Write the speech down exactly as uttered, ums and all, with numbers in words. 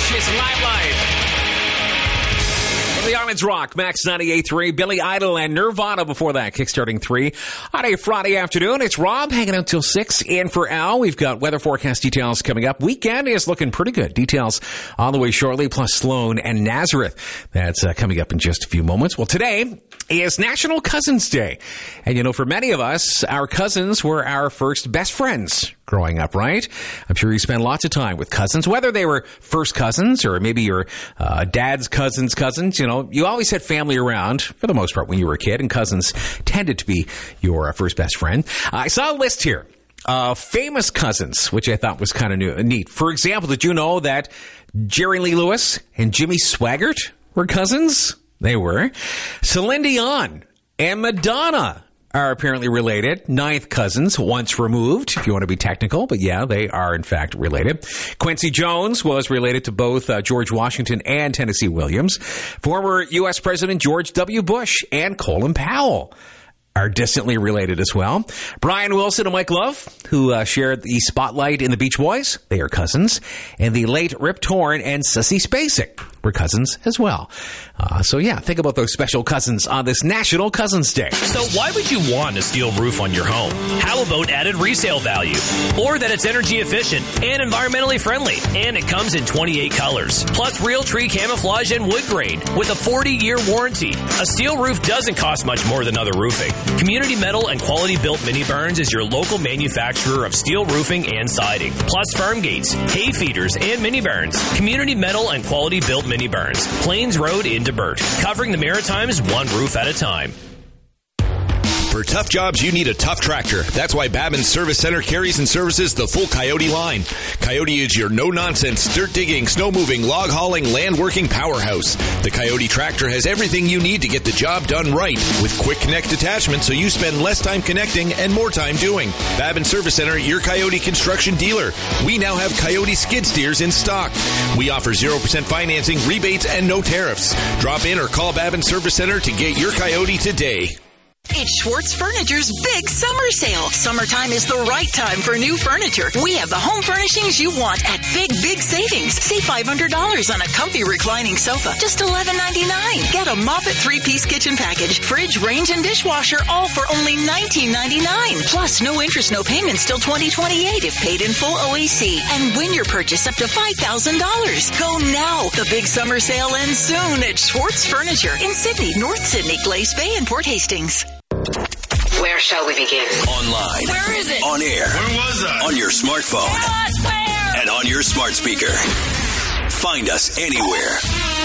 Jason Limelight. The Islands Rock, Max ninety-eight point three, Billy Idol and Nirvana before that, kickstarting three. On a Friday afternoon, it's Rob hanging out till six. And for Al, we've got weather forecast details coming up. Weekend is looking pretty good. Details on the way shortly, plus Sloan and Nazareth. That's uh, coming up in just a few moments. Well, today is National Cousins Day. And you know, for many of us, our cousins were our first best friends growing up, right? I'm sure you spent lots of time with cousins, whether they were first cousins or maybe your uh, dad's cousin's cousins. You know, you always had family around for the most part when you were a kid, and cousins tended to be your uh, first best friend. Uh, I saw a list here of famous cousins, which I thought was kind of neat. For example, did you know that Jerry Lee Lewis and Jimmy Swaggart were cousins? They were. Celine Dion and Madonna are apparently related. Ninth cousins, once removed, if you want to be technical. But yeah, they are in fact related. Quincy Jones was related to both uh, George Washington and Tennessee Williams. Former U S President George W. Bush and Colin Powell are distantly related as well. Brian Wilson and Mike Love, who uh, shared the spotlight in the Beach Boys, they are cousins. And the late Rip Torn and Sissy Spacek were cousins as well. Uh, so yeah, think about those special cousins on this National Cousins Day. So why would you want a steel roof on your home? How about added resale value? Or that it's energy efficient and environmentally friendly, and it comes in twenty-eight colors. Plus real tree camouflage and wood grain with a forty-year warranty. A steel roof doesn't cost much more than other roofing. Community Metal and Quality Built Mini Barns is your local manufacturer of steel roofing and siding. Plus farm gates, hay feeders, and mini barns. Community Metal and Quality Built Mini Barns. Plains Road in Burt, covering the Maritimes one roof at a time. For tough jobs, you need a tough tractor. That's why Babin's Service Center carries and services the full Coyote line. Coyote is your no-nonsense, dirt-digging, snow-moving, log-hauling, land-working powerhouse. The Coyote tractor has everything you need to get the job done right, with quick connect attachment so you spend less time connecting and more time doing. Babin's Service Center, your Coyote construction dealer. We now have Coyote skid steers in stock. We offer zero percent financing, rebates, and no tariffs. Drop in or call Babin's Service Center to get your Coyote today. It's Schwartz Furniture's big summer sale. Summertime is the right time for new furniture. We have the home furnishings you want at big, big savings. Save five hundred dollars on a comfy reclining sofa, just eleven ninety-nine. Get a Moffett three-piece kitchen package, fridge, range, and dishwasher, all for only nineteen ninety-nine. Plus, no interest, no payments till twenty twenty-eight if paid in full O A C. And win your purchase up to five thousand dollars. Go now. The big summer sale ends soon at Schwartz Furniture in Sydney, North Sydney, Glace Bay, and Port Hastings. Where shall we begin? Online. Where is it? On air. Where was I? On your smartphone. Where? And on your smart speaker. Find us anywhere.